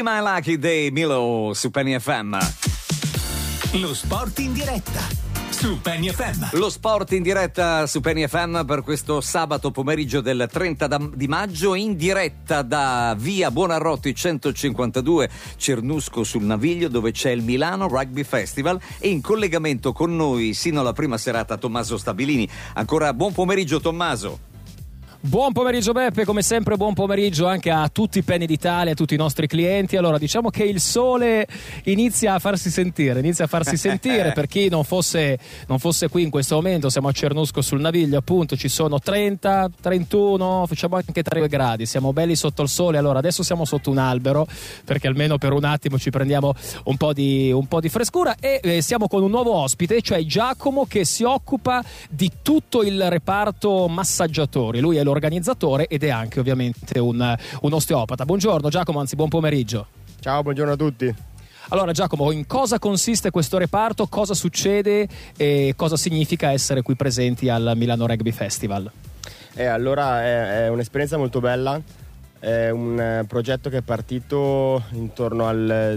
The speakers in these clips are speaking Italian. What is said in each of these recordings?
Be My Lucky Day, Milo su Penny FM. Lo sport in diretta su Penny FM. Lo sport in diretta su Penny FM per questo sabato pomeriggio del 30 di maggio, in diretta da via Buonarroti 152 Cernusco sul Naviglio, dove c'è il Milano Rugby Festival, e in collegamento con noi sino alla prima serata Tommaso Stabilini. Ancora buon pomeriggio Tommaso. Buon pomeriggio Beppe, come sempre buon pomeriggio anche a tutti i Penny d'Italia, a tutti i nostri clienti. Allora, diciamo che il sole inizia a farsi sentire per chi non fosse qui in questo momento. Siamo a Cernusco sul Naviglio, appunto, ci sono 30, 31, facciamo anche 3 gradi, siamo belli sotto il sole. Allora, adesso siamo sotto un albero perché almeno per un attimo ci prendiamo un po' di frescura, e siamo con un nuovo ospite, cioè Giacomo, che si occupa di tutto il reparto massaggiatori. Lui è l'organizzatore ed è anche ovviamente un osteopata. Buongiorno Giacomo, anzi buon pomeriggio. Ciao, buongiorno a tutti. Allora Giacomo, in cosa consiste questo reparto, cosa succede e cosa significa essere qui presenti al Milano Rugby Festival? Allora è un'esperienza molto bella, è un progetto che è partito intorno al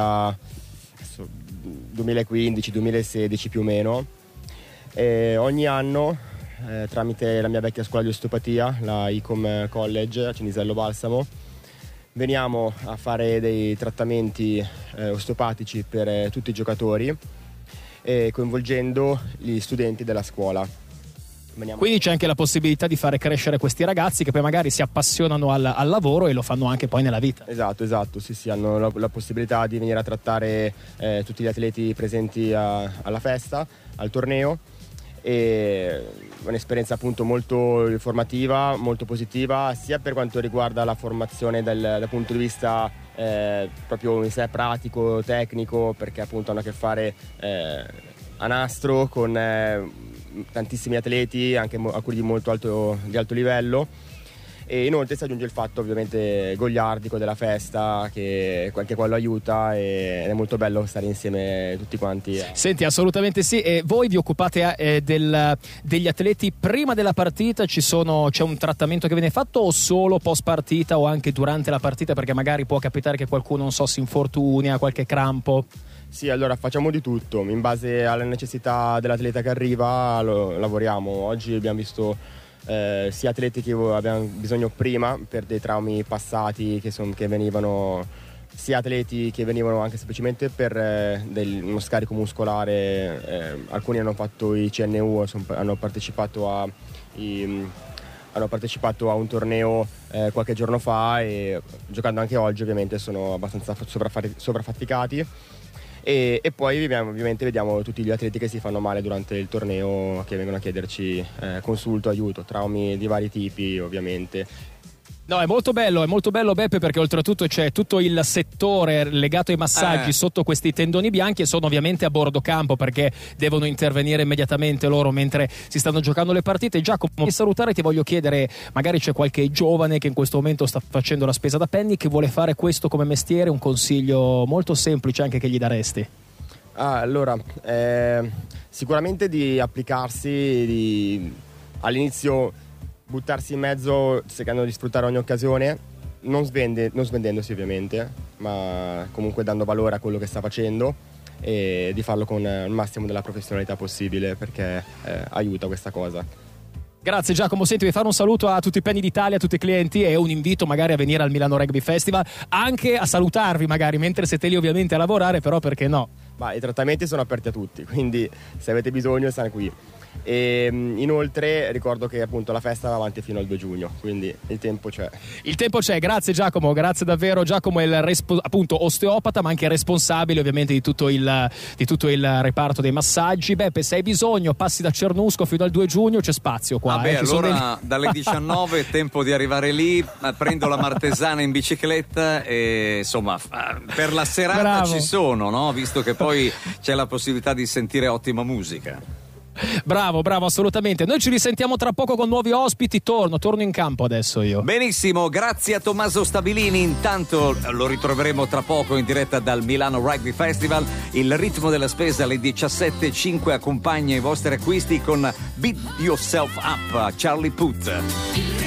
2015-2016 più o meno, e ogni anno tramite la mia vecchia scuola di osteopatia, la ICOM College a Cinisello Balsamo, veniamo a fare dei trattamenti osteopatici per tutti i giocatori, coinvolgendo gli studenti della scuola. Quindi c'è anche la possibilità di fare crescere questi ragazzi che poi magari si appassionano al lavoro e lo fanno anche poi nella vita. Esatto, sì, hanno la possibilità di venire a trattare tutti gli atleti presenti alla festa, al torneo. E un'esperienza appunto molto informativa, molto positiva, sia per quanto riguarda la formazione dal punto di vista proprio in sé pratico, tecnico, perché appunto hanno a che fare a nastro con tantissimi atleti, anche alcuni di di alto livello. E inoltre si aggiunge il fatto ovviamente goliardico della festa, che anche quello aiuta, ed è molto bello stare insieme tutti quanti. Senti, assolutamente sì. E voi vi occupate degli atleti prima della partita? C'è un trattamento che viene fatto, o solo post partita o anche durante la partita, perché magari può capitare che qualcuno, non so, si infortuni, ha qualche crampo? Sì, allora facciamo di tutto, in base alle necessità dell'atleta che arriva lavoriamo. Oggi abbiamo visto sia atleti che abbiamo bisogno prima per dei traumi passati che venivano, sia atleti che venivano anche semplicemente per uno scarico muscolare. Alcuni hanno fatto i CNU, hanno partecipato a un torneo qualche giorno fa, e giocando anche oggi ovviamente sono abbastanza sovraffaticati. E poi ovviamente vediamo tutti gli atleti che si fanno male durante il torneo, che vengono a chiederci consulto, aiuto, traumi di vari tipi ovviamente. No, è molto bello Beppe, perché oltretutto c'è tutto il settore legato ai massaggi sotto questi tendoni bianchi, e sono ovviamente a bordo campo perché devono intervenire immediatamente loro mentre si stanno giocando le partite. Giacomo, per salutare ti voglio chiedere, magari c'è qualche giovane che in questo momento sta facendo la spesa da penny, che vuole fare questo come mestiere, un consiglio molto semplice anche che gli daresti? Allora, sicuramente di applicarsi, all'inizio buttarsi in mezzo cercando di sfruttare ogni occasione, non svendendosi ovviamente, ma comunque dando valore a quello che sta facendo, e di farlo con il massimo della professionalità possibile, perché aiuta questa cosa. Grazie Giacomo, senti, vuoi fare un saluto a tutti i Penny d'Italia, a tutti i clienti, e un invito magari a venire al Milano Rugby Festival, anche a salutarvi magari mentre siete lì ovviamente a lavorare, però perché no? Ma i trattamenti sono aperti a tutti, quindi se avete bisogno state qui. E inoltre ricordo che appunto la festa va avanti fino al 2 giugno, quindi il tempo c'è. Grazie Giacomo, grazie davvero. Giacomo è appunto osteopata, ma anche responsabile ovviamente di tutto il reparto dei massaggi. Beppe, se hai bisogno passi da Cernusco fino al 2 giugno, c'è spazio qua. Allora dalle 19 è tempo di arrivare lì, prendo la Martesana in bicicletta e insomma per la serata Bravo. Ci sono, no? Visto che poi c'è la possibilità di sentire ottima musica. Bravo, assolutamente. Noi ci risentiamo tra poco con nuovi ospiti. Torno in campo adesso io. Benissimo, grazie a Tommaso Stabilini. Intanto lo ritroveremo tra poco in diretta dal Milano Rugby Festival. Il ritmo della spesa alle 17:05 accompagna i vostri acquisti con Beat Yourself Up, Charlie Puth.